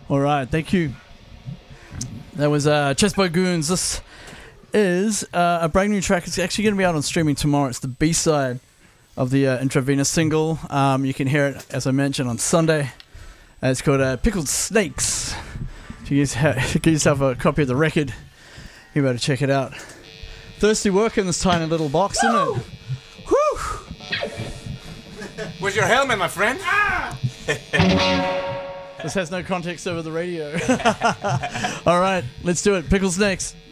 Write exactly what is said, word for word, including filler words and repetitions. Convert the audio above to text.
All right, thank you. That was uh, Chestbow Goons. This is uh, a brand new track. It's actually going to be out on streaming tomorrow. It's the B-side of the uh, Intravenous single. Um, you can hear it, as I mentioned, on Sunday. Uh, it's called uh, Pickled Snakes. If you guys ha- get yourself a copy of the record, you better check it out. Thirsty work in this tiny little box, isn't it? Whew! Where's your helmet, my friend? Ah! This has no context over the radio. All right, let's do it. Pickled Snakes.